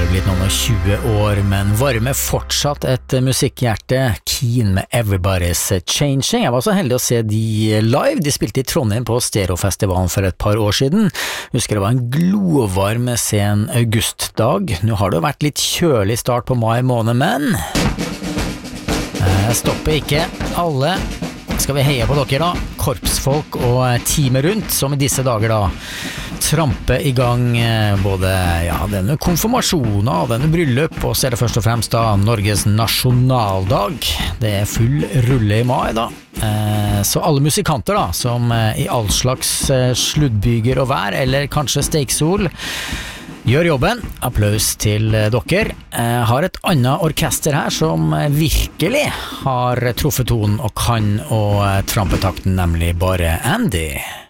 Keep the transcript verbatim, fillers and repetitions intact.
blitt noen og tjue år, men varmer fortsatt et musikkhjerte. Keen med Everybody's Changing. Jeg var så heldig å se de live. De spilte i Trondheim på Stereofestivalen for et par år siden. Husker det var en glovarm sen augustdag. Nå har det jo vært litt kjølig start på mai måned, men jeg stopper ikke. Alle skal vi heie på dere da, korpsfolk og teamet rundt, som i disse dager da trampe i gang både ja, denne konfirmasjonen og denne bryllup, og så er det først og fremst da Norges nasjonaldag. Det er full rulle i mai da. Eh, så alle musikanter da, som i all slags sluddbyger og vær, eller kanskje steiksol, gjør jobben. Applaus til dere. Jeg har et annet orkester her som virkelig har truffet tonen og kan å trampe takten, nemlig bare Andy.